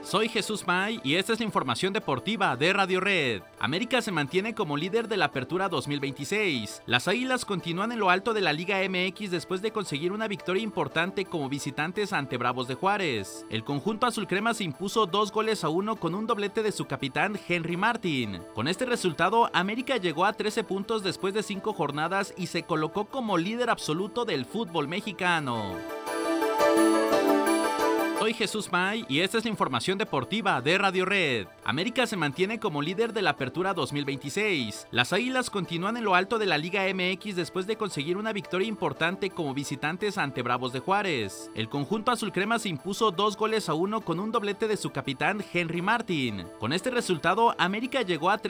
Soy Jesús May y esta es la información deportiva de Radio Red. América se mantiene como líder de la Apertura 2026. Las Águilas continúan en lo alto de la Liga MX después de conseguir una victoria importante como visitantes ante Bravos de Juárez. El conjunto azulcrema se impuso 2-1 con un doblete de su capitán Henry Martin. Con este resultado, América llegó a 13 puntos después de 5 jornadas y se colocó como líder absoluto del fútbol mexicano. Soy Jesús May y esta es la información deportiva de Radio Red. América se mantiene como líder de la Apertura 2026. Las Águilas continúan en lo alto de la Liga MX después de conseguir una victoria importante como visitantes ante Bravos de Juárez. El conjunto azulcrema se impuso 2-1 con un doblete de su capitán Henry Martin. Con este resultado, América llegó a